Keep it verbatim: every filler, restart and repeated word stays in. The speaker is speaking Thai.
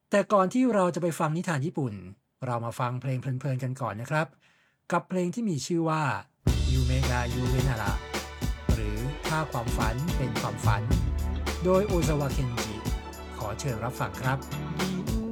แต่ก่อนที่เราจะไปฟังนิทานญี่ปุ่นเรามาฟังเพลงเพลินๆกันก่อนนะครับกับเพลงที่มีชื่อว่ายูเมกายูเวนาระหรือถ้าความฝันเป็นความฝันโดยโอซาวะเคนจิขอเชิญรับฟังครับ